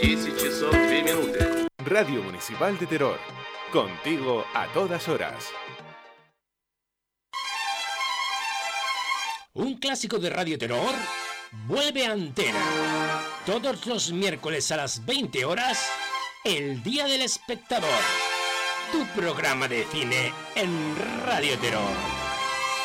10 часов 2 минуты. Radio Municipal de Teror. Contigo a todas horas. Un clásico de Radio Terror vuelve a antena. Todos los miércoles a las 20 horas, El Día del Espectador. Tu programa de cine en Radio Terror.